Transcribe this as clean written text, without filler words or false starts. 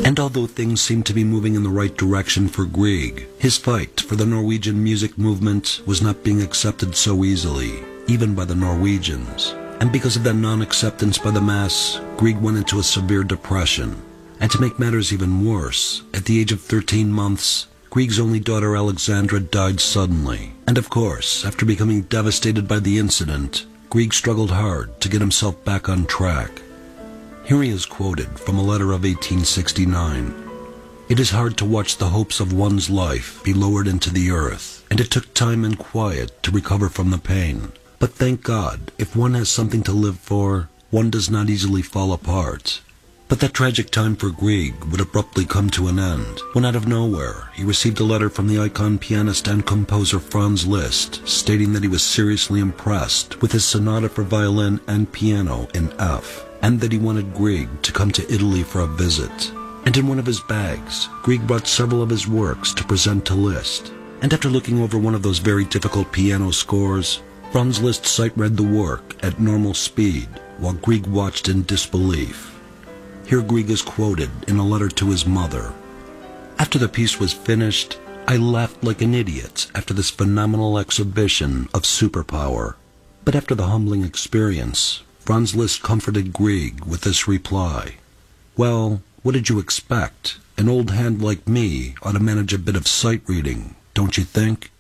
And although things seemed to be moving in the right direction for Grieg, his fight for the Norwegian music movement was not being accepted so easily, even by the Norwegians. And because of that non-acceptance by the mass, Grieg went into a severe depression. And to make matters even worse, at the age of 13 months, Grieg's only daughter Alexandra died suddenly. And of course, after becoming devastated by the incident, Grieg struggled hard to get himself back on track. Here he is quoted from a letter of 1869. "It is hard to watch the hopes of one's life be lowered into the earth, and it took time and quiet to recover from the pain. But thank God, if one has something to live for, one does not easily fall apart." But that tragic time for Grieg would abruptly come to an end, when out of nowhere he received a letter from the icon pianist and composer Franz Liszt, stating that he was seriously impressed with his sonata for violin and piano in F, and that he wanted Grieg to come to Italy for a visit. And in one of his bags, Grieg brought several of his works to present to Liszt. And after looking over one of those very difficult piano scores, Franz Liszt sight-read the work at normal speed, while Grieg watched in disbelief. Here Grieg is quoted in a letter to his mother. "After the piece was finished, I laughed like an idiot after this phenomenal exhibition of superpower." But after the humbling experience, Franz Liszt comforted Grieg with this reply: "Well, what did you expect? An old hand like me ought to manage a bit of sight reading, don't you think?"